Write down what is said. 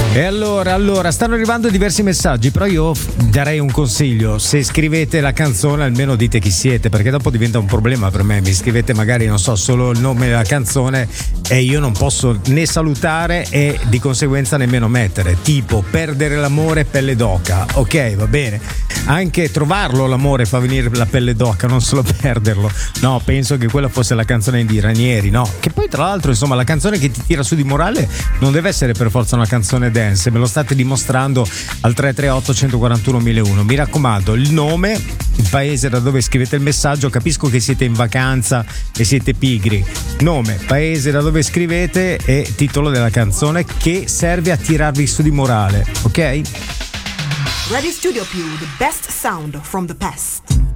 E allora, stanno arrivando diversi messaggi, però io darei un consiglio: se scrivete la canzone almeno dite chi siete, perché dopo diventa un problema per me. Mi scrivete magari, non so, solo il nome della canzone e io non posso né salutare e di conseguenza nemmeno mettere, tipo Perdere l'amore, pelle d'oca. Ok, va bene, anche trovarlo l'amore fa venire la pelle d'oca, non solo perderlo. No, penso che quella fosse la canzone di Ranieri, no? Che poi tra l'altro, insomma, la canzone che ti tira su di morale non deve essere per forza una canzone dance, me lo state dimostrando al 338 141 1001. Mi raccomando, il nome, il paese da dove scrivete il messaggio. Capisco che siete in vacanza e siete pigri. Nome, paese da dove scrivete e titolo della canzone che serve a tirarvi su di morale, ok? Radio Studio Più, the best sound from the past.